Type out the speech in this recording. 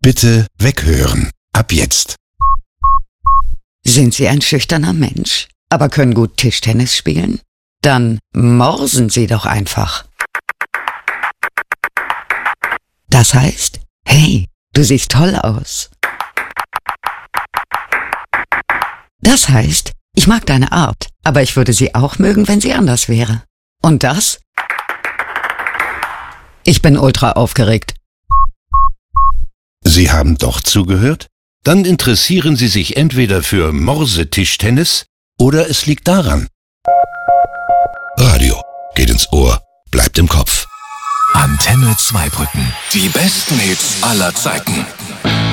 Bitte weghören. Ab jetzt. Sind Sie ein schüchterner Mensch, aber können gut Tischtennis spielen? Dann morsen Sie doch einfach. Das heißt, hey, du siehst toll aus. Das heißt, ich mag deine Art, aber ich würde sie auch mögen, wenn sie anders wäre. Und das? Ich bin ultra aufgeregt. Sie haben doch zugehört? Dann interessieren Sie sich entweder für Morsetischtennis oder es liegt daran. Radio geht ins Ohr, bleibt im Kopf. Antenne Zweibrücken. Die besten Hits aller Zeiten.